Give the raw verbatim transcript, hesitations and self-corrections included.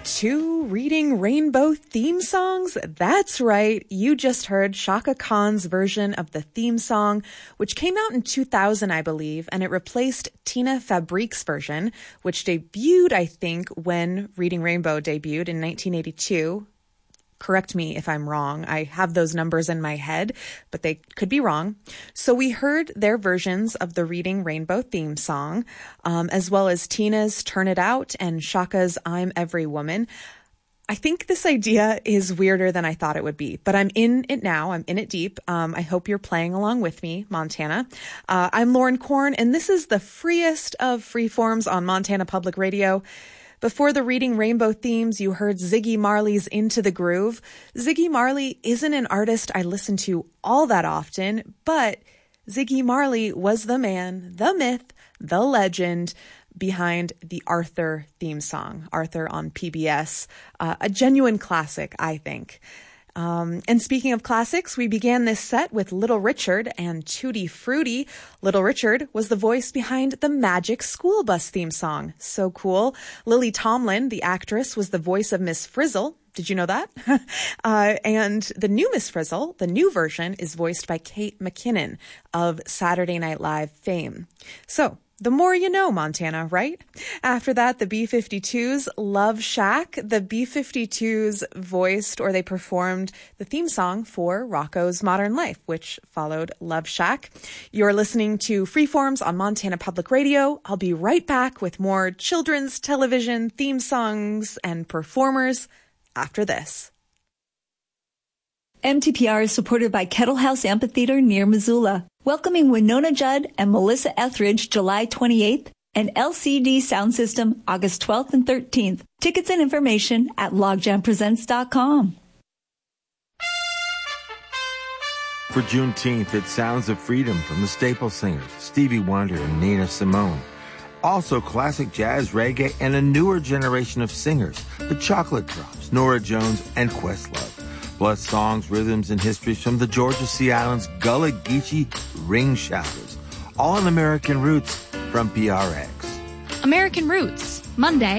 Two Reading Rainbow theme songs? That's right. You just heard Chaka Khan's version of the theme song, which came out in two thousand, I believe, and it replaced Tina Fabrique's version, which debuted, I think, when Reading Rainbow debuted in nineteen eighty-two. Correct me if I'm wrong. I have those numbers in my head, but they could be wrong. So we heard their versions of the Reading Rainbow theme song, um, as well as Tina's Turn It Out and Chaka's I'm Every Woman. I think this idea is weirder than I thought it would be, but I'm in it now. I'm in it deep. Um, I hope you're playing along with me, Montana. Uh, I'm Lauren Korn, and this is the freest of free forms on Montana Public Radio. Before the Reading Rainbow themes, you heard Ziggy Marley's Into the Groove. Ziggy Marley isn't an artist I listen to all that often, but Ziggy Marley was the man, the myth, the legend behind the Arthur theme song, Arthur on P B S. Uh, a genuine classic, I think. Um, and speaking of classics, we began this set with Little Richard and Tutti Frutti. Little Richard was the voice behind the Magic School Bus theme song. So cool. Lily Tomlin, the actress, was the voice of Miss Frizzle. Did you know that? uh, and the new Miss Frizzle, the new version, is voiced by Kate McKinnon of Saturday Night Live fame. So, the more you know, Montana, right? After that, the B fifty-twos, Love Shack. The B fifty-twos voiced, or they performed, the theme song for Rocco's Modern Life, which followed Love Shack. You're listening to Freeforms on Montana Public Radio. I'll be right back with more children's television theme songs and performers after this. M T P R is supported by Kettle House Amphitheater near Missoula, welcoming Winona Judd and Melissa Etheridge July twenty-eighth, and L C D Sound System August twelfth and thirteenth. Tickets and information at logjam presents dot com. For Juneteenth, it's Sounds of Freedom from the Staple Singers, Stevie Wonder and Nina Simone. Also classic jazz, reggae, and a newer generation of singers, the Chocolate Drops, Norah Jones, and Questlove. Plus songs, rhythms, and histories from the Georgia Sea Islands Gullah Geechee Ring Shouters. All in American Roots from P R X. American Roots, Monday